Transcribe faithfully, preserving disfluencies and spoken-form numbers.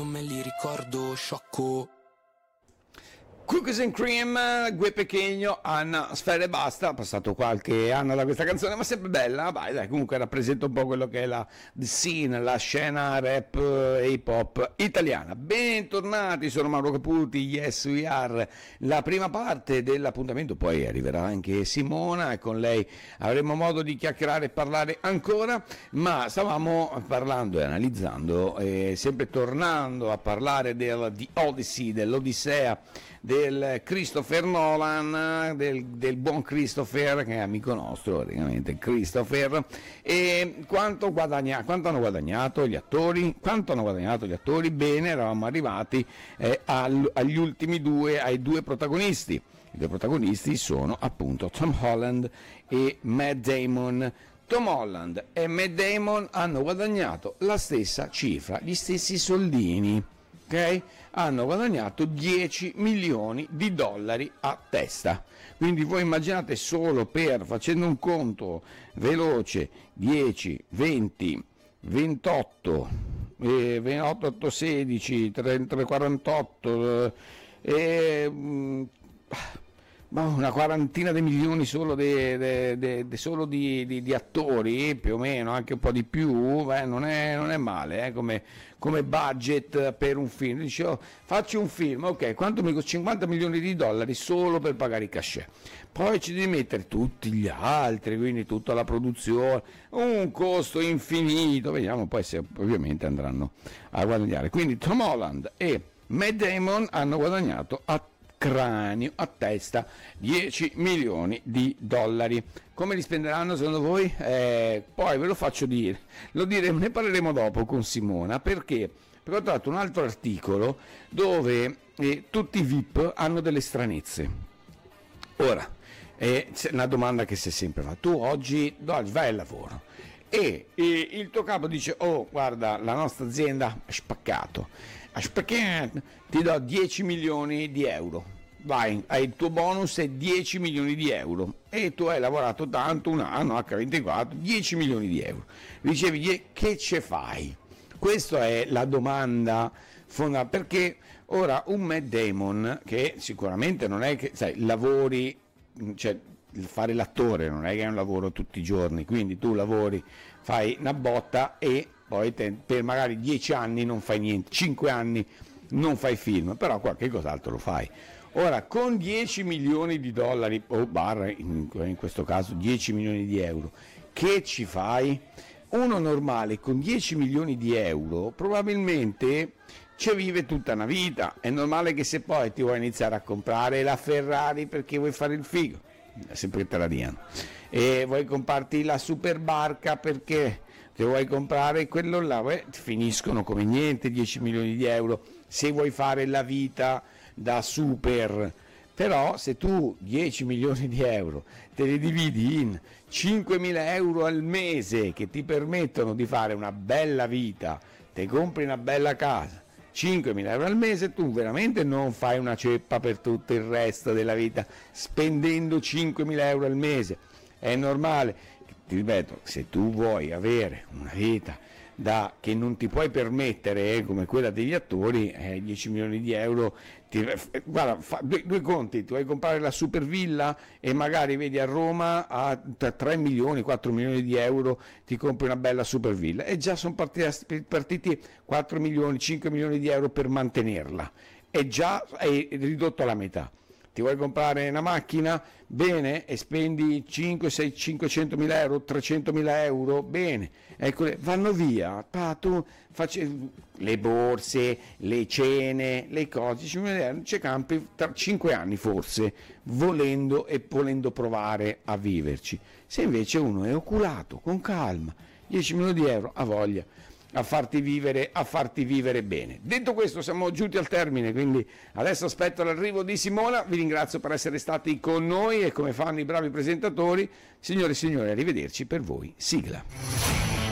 me li ricordo, sciocco. Cookies and Cream, Gue Pechegno, Anna Sfera e Basta. Ha passato qualche anno da questa canzone, ma sempre bella. Vai, dai, comunque rappresenta un po' quello che è la the scene, la scena rap e hip hop italiana. Bentornati, sono Mauro Caputi, Yes We Are. La prima parte dell'appuntamento, poi arriverà anche Simona e con lei avremo modo di chiacchierare e parlare ancora, ma stavamo parlando e analizzando e sempre tornando a parlare del The Odyssey, dell'Odissea del Christopher Nolan, del, del buon Christopher, che è amico nostro praticamente, Christopher. E quanto, guadagna, quanto hanno guadagnato gli attori? Quanto hanno guadagnato gli attori? Bene, eravamo arrivati eh, al, agli ultimi due, ai due protagonisti. I due protagonisti sono appunto Tom Holland e Matt Damon. Tom Holland e Matt Damon hanno guadagnato la stessa cifra, gli stessi soldini. Okay? Hanno guadagnato dieci milioni di dollari a testa. Quindi voi immaginate solo per, facendo un conto veloce, dieci, venti, ventotto, eh, ventotto, sedici, trenta, quarantotto, eh, ma una quarantina di milioni solo, de, de, de, de, solo di, di, di attori, più o meno, anche un po' di più, beh, non, è, non è male eh, come, come budget per un film. Dici, oh, faccio un film, ok, quanto mi costa? cinquanta milioni di dollari solo per pagare i cachet. Poi ci devi mettere tutti gli altri, quindi tutta la produzione, un costo infinito, vediamo poi se ovviamente andranno a guadagnare. Quindi Tom Holland e Matt Damon hanno guadagnato a cranio, a testa, dieci milioni di dollari. Come li spenderanno secondo voi? Eh, poi ve lo faccio dire, lo diremo, ne parleremo dopo con Simona, perché perché ho trovato un altro articolo dove eh, tutti i V I P hanno delle stranezze. Ora, eh, c'è una domanda che si è sempre fatta: tu oggi, oggi vai al lavoro e, e il tuo capo dice, oh guarda, la nostra azienda ha spaccato, perché ti do dieci milioni di euro, vai, hai il tuo bonus è dieci milioni di euro e tu hai lavorato tanto, un anno, acca ventiquattro, dieci milioni di euro, dicevi che ce fai? Questa è la domanda fondamentale, perché ora un Matt Damon, che sicuramente non è che, sai, lavori, cioè fare l'attore non è che è un lavoro tutti i giorni, quindi tu lavori, fai una botta e poi te, per magari dieci anni non fai niente, cinque anni non fai film, però qualche cos'altro lo fai. Ora, con dieci milioni di dollari, o barra in, in questo caso dieci milioni di euro, che ci fai? Uno normale con dieci milioni di euro probabilmente ci vive tutta una vita. È normale che se poi ti vuoi iniziare a comprare la Ferrari perché vuoi fare il figo, sempre che te la diano, e vuoi comprarti la super barca perché se vuoi comprare quello là, beh, finiscono come niente dieci milioni di euro se vuoi fare la vita da super. Però se tu dieci milioni di euro te li dividi in cinquemila euro al mese che ti permettono di fare una bella vita, te compri una bella casa, cinquemila euro al mese, tu veramente non fai una ceppa per tutto il resto della vita spendendo cinquemila euro al mese. È normale, ti ripeto, se tu vuoi avere una vita da, che non ti puoi permettere eh, come quella degli attori, eh, dieci milioni di euro, ti, eh, guarda, fa, due, due conti, tu vuoi comprare la super villa e magari vedi a Roma a tre milioni, quattro milioni di euro ti compri una bella super villa e già sono partiti, partiti quattro milioni, cinque milioni di euro per mantenerla, e già è ridotto alla metà. Ti vuoi comprare una macchina? Bene, e spendi cinque, sei, cinquecentomila euro, trecentomila euro, bene, ecco, vanno via, pa, tu facci le borse, le cene, le cose, non ci campi tra cinque anni forse, volendo e volendo provare a viverci. Se invece uno è oculato, con calma, dieci milioni di euro, ha voglia a farti vivere, a farti vivere bene. Detto questo, siamo giunti al termine, quindi adesso aspetto l'arrivo di Simona. Vi ringrazio per essere stati con noi e come fanno i bravi presentatori, signore e signori, arrivederci per voi, sigla.